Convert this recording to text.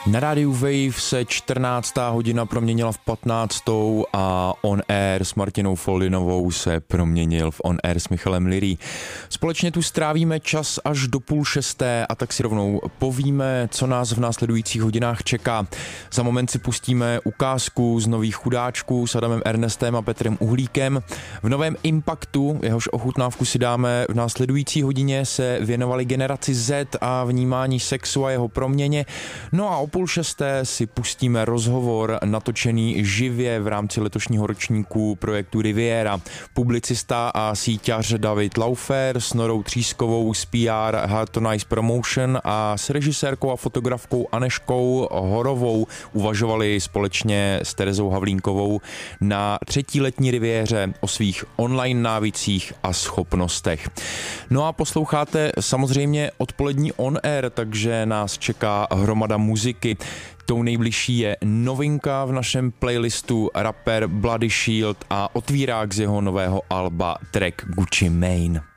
Na rádiu Wave se 14. hodina proměnila v 15. a On Air s Martinou Foldinovou se proměnil v On Air s Michalem Lirí. Společně tu strávíme čas až do 5:30 a tak si rovnou povíme, co nás v následujících hodinách čeká. Za moment si pustíme ukázku z Nových chudáčků s Adamem Ernestem a Petrem Uhlíkem. V novém Impactu, jehož ochutnávku si dáme v následující hodině, se věnovali generaci Z a vnímání sexu a jeho proměně. No a o 5:30 si pustíme rozhovor natočený živě v rámci letošního ročníku projektu Riviera. Publicista a síťař David Laufer s Norou Třískovou z PR Hard to Nice Promotion a s režisérkou a fotografkou Aneškou Horovou uvažovali společně s Terezou Havlínkovou na 3. letní riviéře o svých online návicích a schopnostech. No a posloucháte samozřejmě odpolední On Air, takže nás čeká hromada muziky. Tou nejbližší je novinka v našem playlistu, rapper Bloody Shield a otvírák z jeho nového alba track Gucci Mane.